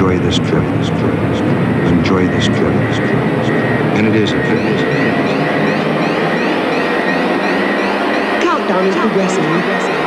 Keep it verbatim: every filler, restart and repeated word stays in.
enjoy this trip, this trip, this trip. Enjoy this trip, this trip, this trip. And it is a trip. Countdown is progressing.